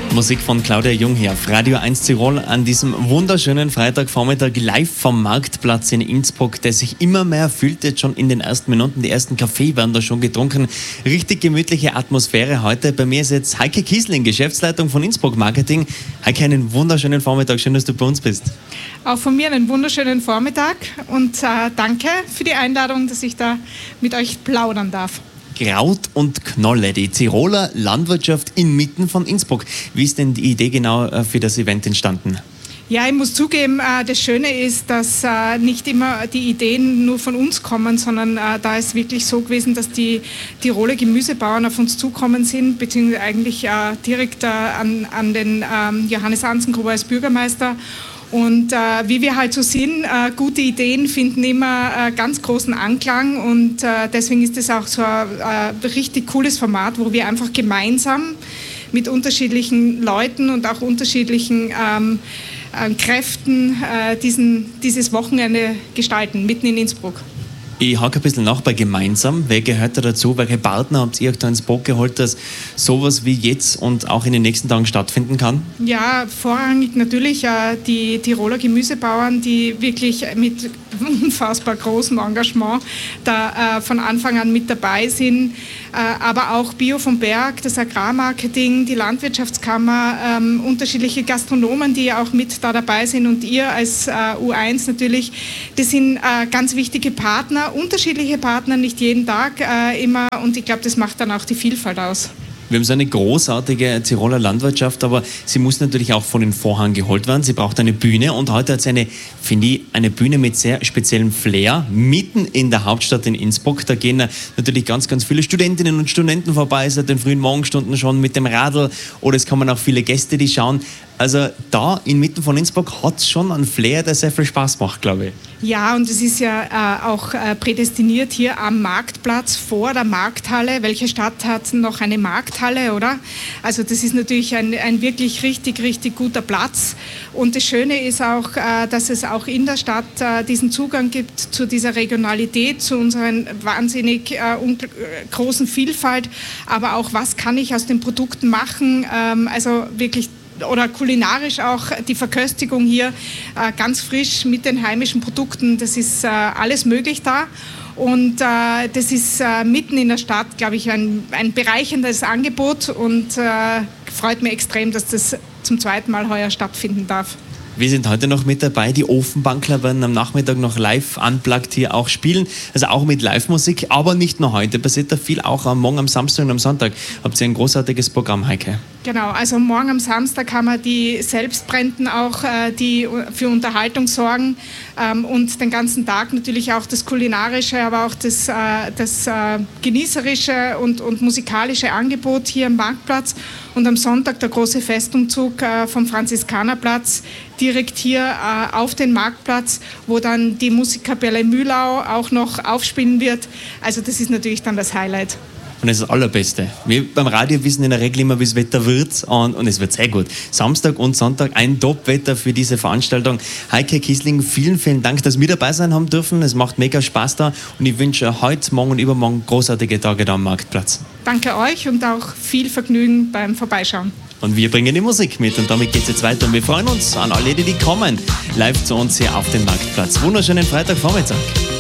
Musik von Claudia Jung hier auf Radio 1 Tirol an diesem wunderschönen Freitagvormittag live vom Marktplatz in Innsbruck, der sich immer mehr füllt, jetzt schon in den ersten Minuten. Die ersten Kaffee werden da schon getrunken. Richtig gemütliche Atmosphäre heute. Bei mir ist jetzt Heike Kiesling, Geschäftsleitung von Innsbruck Marketing. Heike, einen wunderschönen Vormittag. Schön, dass du bei uns bist. Auch von mir einen wunderschönen Vormittag und danke für die Einladung, dass ich da mit euch plaudern darf. Kraut und Knolle, die Tiroler Landwirtschaft inmitten von Innsbruck. Wie ist denn die Idee genau für das Event entstanden? Ja, ich muss zugeben, das Schöne ist, dass nicht immer die Ideen nur von uns kommen, sondern da ist wirklich so gewesen, dass die Tiroler Gemüsebauern auf uns zukommen sind, beziehungsweise eigentlich direkt an den Johannes Anzengruber als Bürgermeister. Und wie wir halt so sind, gute Ideen finden immer ganz großen Anklang und deswegen ist es auch so ein richtig cooles Format, wo wir einfach gemeinsam mit unterschiedlichen Leuten und auch unterschiedlichen Kräften dieses Wochenende gestalten, mitten in Innsbruck. Ich hake ein bisschen nach bei gemeinsam. Wer gehört da dazu? Welche Partner habt ihr euch da ins Boot geholt, dass sowas wie jetzt und auch in den nächsten Tagen stattfinden kann? Ja, vorrangig natürlich die Tiroler Gemüsebauern, die wirklich mit unfassbar großem Engagement da von Anfang an mit dabei sind. Aber auch Bio vom Berg, das Agrarmarketing, die Landwirtschaftskammer, unterschiedliche Gastronomen, die auch mit da dabei sind und ihr als U1 natürlich. Das sind ganz wichtige Partner. Unterschiedliche Partner, nicht jeden Tag immer und ich glaube, das macht dann auch die Vielfalt aus. Wir haben so eine großartige Tiroler Landwirtschaft, aber sie muss natürlich auch von den Vorhang geholt werden. Sie braucht eine Bühne und heute hat sie eine Bühne mit sehr speziellem Flair, mitten in der Hauptstadt in Innsbruck. Da gehen natürlich ganz, ganz viele Studentinnen und Studenten vorbei, seit den frühen Morgenstunden schon mit dem Radl oder es kommen auch viele Gäste, die schauen. Also da inmitten von Innsbruck hat es schon einen Flair, der sehr viel Spaß macht, glaube ich. Ja, und es ist ja auch prädestiniert hier am Marktplatz vor der Markthalle. Welche Stadt hat noch eine Markthalle, oder? Also das ist natürlich ein wirklich richtig, richtig guter Platz. Und das Schöne ist auch, dass es auch in der Stadt diesen Zugang gibt zu dieser Regionalität, zu unserer wahnsinnig großen Vielfalt. Aber auch, was kann ich aus den Produkten machen? Also wirklich oder kulinarisch auch die Verköstigung hier ganz frisch mit den heimischen Produkten. Das ist alles möglich da. Und das ist mitten in der Stadt, glaube ich, ein bereicherndes Angebot und freut mich extrem, dass das zum zweiten Mal heuer stattfinden darf. Wir sind heute noch mit dabei. Die Ofenbankler werden am Nachmittag noch live unplugged hier auch spielen. Also auch mit Live-Musik, aber nicht nur heute. Passiert da viel auch am Morgen, am Samstag und am Sonntag. Habt ihr ein großartiges Programm, Heike? Genau, also morgen am Samstag haben wir die Selbstbrennten auch, die für Unterhaltung sorgen und den ganzen Tag natürlich auch das kulinarische, aber auch das genießerische und musikalische Angebot hier am Marktplatz. Und am Sonntag der große Festumzug vom Franziskanerplatz direkt hier auf den Marktplatz, wo dann die Musikkapelle Mühlau auch noch aufspielen wird. Also das ist natürlich dann das Highlight. Und das ist das Allerbeste. Wir beim Radio wissen in der Regel immer, wie das Wetter wird und es wird sehr gut. Samstag und Sonntag ein Top-Wetter für diese Veranstaltung. Heike Kiesling, vielen, vielen Dank, dass wir dabei sein haben dürfen. Es macht mega Spaß da und ich wünsche heute, morgen und übermorgen großartige Tage da am Marktplatz. Danke euch und auch viel Vergnügen beim Vorbeischauen. Und wir bringen die Musik mit und damit geht es jetzt weiter. Und wir freuen uns an alle, die kommen, live zu uns hier auf den Marktplatz. Wunderschönen Freitagvormittag.